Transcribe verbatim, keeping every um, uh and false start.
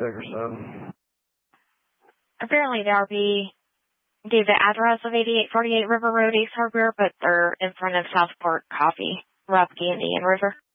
Dickerson. Apparently the R P gave the address of eighty-eight forty-eight River Road, Ace Hardware, but they're in front of Southport Coffee, Rupke, and Indian River.